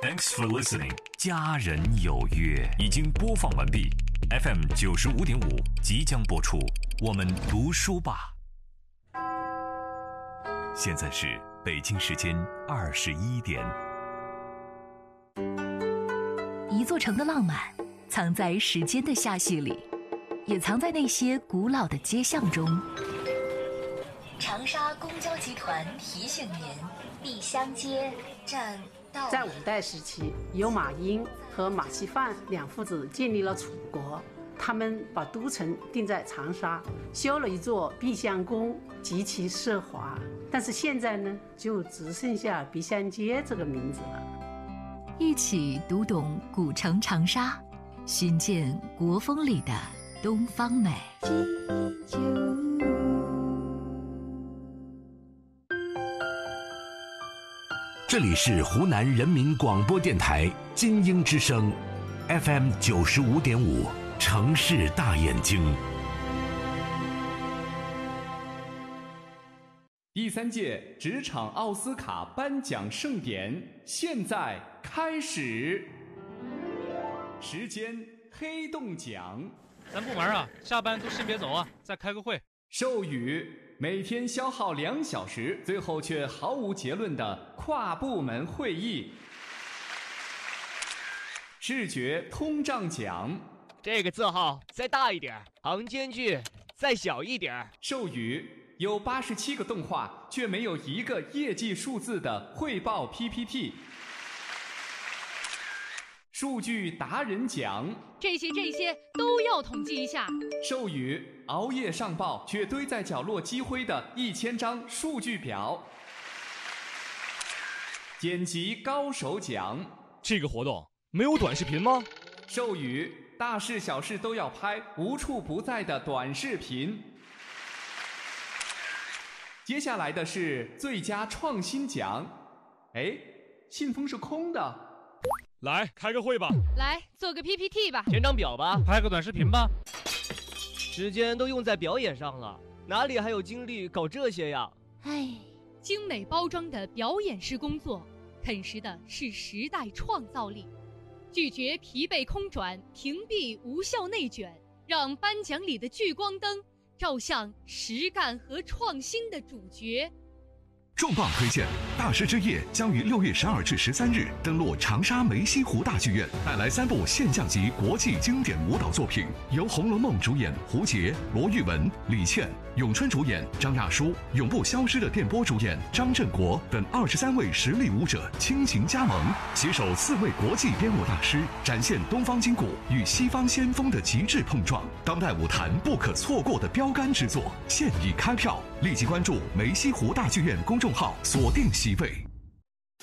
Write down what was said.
Thanks for listening。家人有约已经播放完毕 ，FM 95.5即将播出。我们读书吧。现在是北京时间21点。 一座城的浪漫，藏在时间的下序里，也藏在那些古老的街巷中。长沙公交集团提醒您：碧香街站到。 在五代时期，有马英和马锡范两父子建立了楚国，他们把都城定在长沙，修了一座碧香宫，极其奢华。但是现在呢，就只剩下碧香街这个名字了。 一起读懂古城长沙，寻见国风里的东方美。 这里是湖南人民广播电台金鹰之声 FM 95.5城市大眼睛。 第3届职场奥斯卡颁奖盛典现在开始，时间黑洞奖。 咱部门啊，下班都先别走啊，再开个会。 授予每天消耗2小时，最后却毫无结论的跨部门会议。视觉通胀奖。 这个字号再大一点，行间距再小一点。 授予有87个动画却没有一个业绩数字的汇报 PPT。数据达人奖。 这些都要统计一下。 授予熬夜上报却堆在角落积灰的1000张数据表。剪辑高手奖。 这个活动没有短视频吗？ 授予大事小事都要拍，无处不在的短视频。接下来的是最佳创新奖。哎，信封是空的。 来开个会吧， 来做个 PPT 吧， 填张表吧， 拍个短视频吧。 时间都用在表演上了，哪里还有精力搞这些呀？ 唉，精美包装的表演式工作，啃食的是时代创造力。拒绝疲惫空转，屏蔽无效内卷，让颁奖里的聚光灯照向实干和创新的主角。 重磅推荐，大师之夜将于6月12至13日登陆长沙梅溪湖大剧院，带来3部现象级国际经典舞蹈作品，由《红楼梦》主演胡洁、罗玉文、李倩，咏春主演张亚舒，永不消失的电波主演张振国等23位实力舞者倾情加盟，携手4位国际编舞大师，展现东方筋骨与西方先锋的极致碰撞，当代舞坛不可错过的标杆之作。现已开票，立即关注梅溪湖大剧院公众号，锁定席位。